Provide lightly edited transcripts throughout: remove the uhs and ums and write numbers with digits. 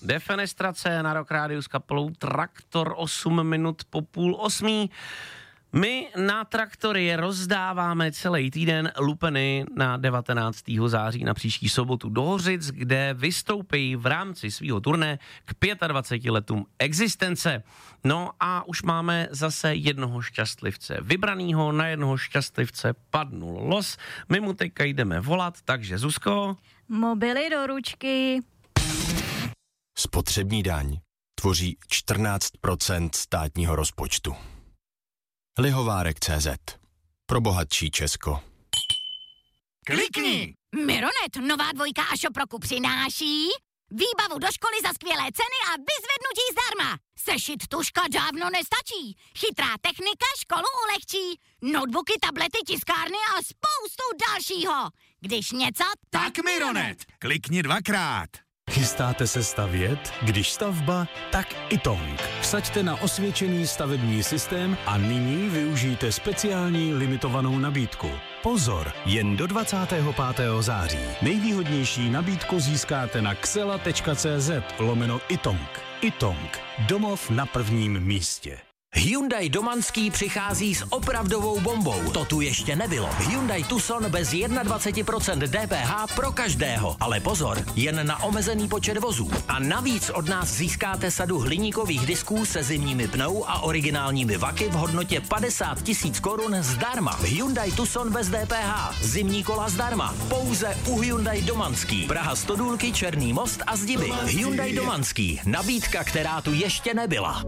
Defenestrace na Rock Rádiu s kapelou Traktor 8 minut po 7:30. My na Traktory rozdáváme celý týden lupeny na 19. září na příští sobotu do Hořic, kde vystoupí v rámci svého turné k 25 letům existence. No a už máme zase jednoho šťastlivce vybranýho, na jednoho šťastlivce padnul los. My mu teďka jdeme volat, takže Zuzko. Mobily do ručky. Spotřební daň tvoří 14% státního rozpočtu. Lihovárek.cz. Pro bohatší Česko. Klikni! Mironet, nová dvojka a Šoproku přináší výbavu do školy za skvělé ceny a vyzvednutí zdarma. Sešit tužka dávno nestačí. Chytrá technika školu ulehčí. Notebooky, tablety, tiskárny a spoustu dalšího. Když něco, Tak Mironet, klikni 2krát. Chystáte se stavět? Když stavba, tak Itong. Vsaďte na osvědčený stavební systém a nyní využijte speciální limitovanou nabídku. Pozor, jen do 25. září. Nejvýhodnější nabídku získáte na xela.cz/Itong. Itong. Domov na prvním místě. Hyundai Domanský přichází s opravdovou bombou. To tu ještě nebylo. Hyundai Tucson bez 21% DPH pro každého. Ale pozor, jen na omezený počet vozů. A navíc od nás získáte sadu hliníkových disků se zimními pnou a originálními vaky v hodnotě 50 000 korun zdarma. Hyundai Tucson bez DPH. Zimní kola zdarma. Pouze u Hyundai Domanský. Praha Stodůlky, Černý most a Zdiby. Hyundai Domanský. Nabídka, která tu ještě nebyla.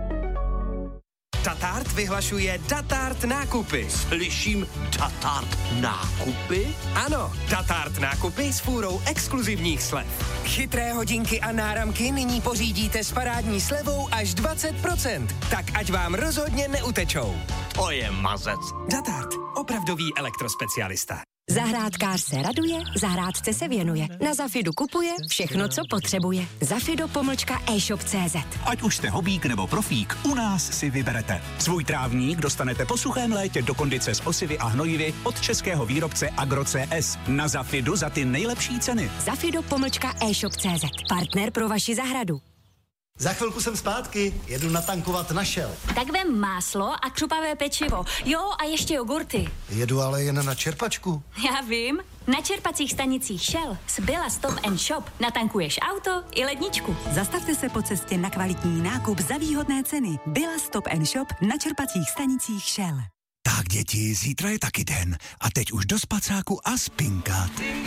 Datart vyhlašuje Datart nákupy. Slyším Datart nákupy? Ano, Datart nákupy s fůrou exkluzivních slev. Chytré hodinky a náramky nyní pořídíte s parádní slevou až 20%. Tak ať vám rozhodně neutečou. To je mazec. Datart, opravdový elektrospecialista. Zahrádkář se raduje, zahrádce se věnuje. Na Zafidu kupuje všechno, co potřebuje. Zafido-e-shop.cz. Ať už jste hobík nebo profík, u nás si vyberete. Svůj trávník dostanete po suchém létě do kondice s osivy a hnojivy od českého výrobce Agro-CS. Na Zafidu za ty nejlepší ceny. Zafido-e-shop.cz. Partner pro vaši zahradu. Za chvilku jsem zpátky, jedu natankovat na Shell. Tak vem máslo a křupavé pečivo. Jo, a ještě jogurty. Jedu ale jen na čerpačku. Já vím. Na čerpacích stanicích Shell z Billa Stop & Shop natankuješ auto i ledničku. Zastavte se po cestě na kvalitní nákup za výhodné ceny. Billa Stop & Shop na čerpacích stanicích Shell. Tak děti, zítra je taky den. A teď už do spacáku a spinkat.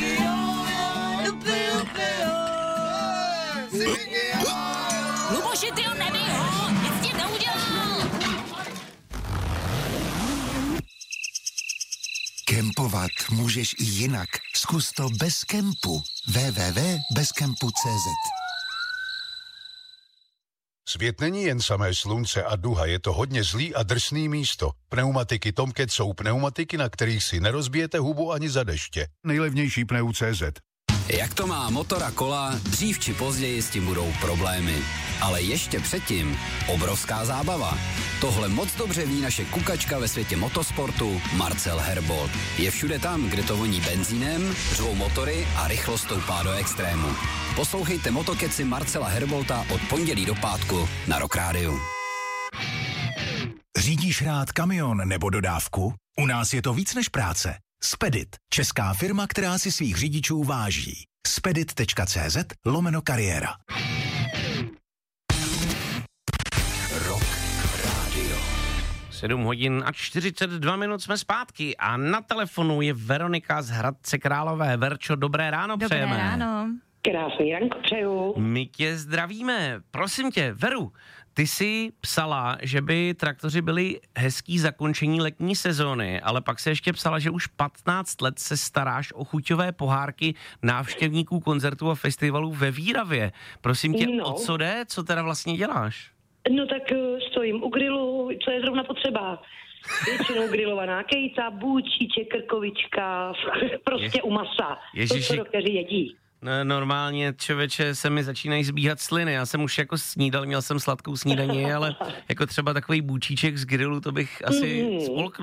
Luboši, ty ho nebij ho, nic ti neudělal. Kempovat můžeš i jinak. Zkus to bez kempu. www.bezkempu.cz. Svět není jen samé slunce a duha, je to hodně zlý a drsný místo. Pneumatiky Tomcat jsou pneumatiky, na kterých si nerozbijete hubu ani za deště. Nejlevnější pneu.cz. Jak to má motor a kola, dřív či později s tím budou problémy. Ale ještě předtím obrovská zábava. Tohle moc dobře ví naše kukačka ve světě motosportu Marcel Herbold. Je všude tam, kde to voní benzínem, řvou motory a rychlost stoupá do extrému. Poslouchejte motokeci Marcela Herbolta od pondělí do pátku na Rock Rádiu. Řídíš rád kamion nebo dodávku? U nás je to víc než práce. Spedit, česká firma, která si svých řidičů váží. Spedit.cz/kariéra. Rock Radio. 7 hodin a 42 minut jsme zpátky a na telefonu je Veronika z Hradce Králové. Verčo, dobré ráno přejeme. Dobré ráno. Krásný ranko přeju. My tě zdravíme. Prosím tě, Veru, ty jsi psala, že by traktoři byli hezký zakončení letní sezóny, ale pak se ještě psala, že už 15 let se staráš o chuťové pohárky návštěvníků koncertů a festivalů ve Víravě. Prosím tě, o co jde? Co teda vlastně děláš? No tak stojím u grilu, co je zrovna potřeba. Většinou grilovaná kejta, bůčíček, krkovička, prostě u masa. Ježiši. To, co dokteří jedí. No, normálně, člověče, se mi začínají zbíhat sliny. Já jsem už jako snídal, měl jsem sladkou snídaní, ale jako třeba takový bůčíček z grilu, to bych asi spolknul.